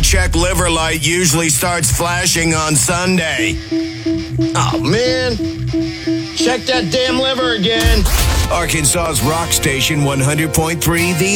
check liver light usually starts flashing on Sunday. Oh, man. Check that damn liver again. Arkansas's Rock Station 100.3 The